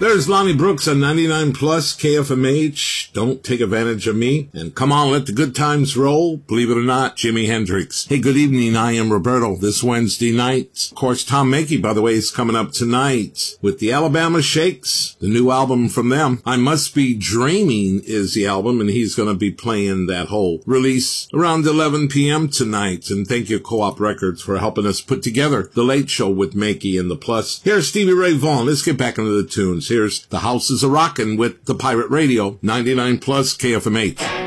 There's Lonnie Brooks on 99 Plus KFMH. Don't take advantage of me. And come on, let the good times roll. Believe it or not, Jimi Hendrix. Hey, good evening. I am Roberto. This Wednesday night, of course, Tom Mackey, by the way, is coming up tonight with the Alabama Shakes, the new album from them. I Must Be Dreaming is the album, and he's going to be playing that whole release around 11 p.m. tonight. And thank you, Co-op Records, for helping us put together The Late Show with Mackey and the Plus. Here's Stevie Ray Vaughan. Let's get back into the tunes. Here's The House is a Rockin' with the Pirate Radio, 99 Plus KFMH.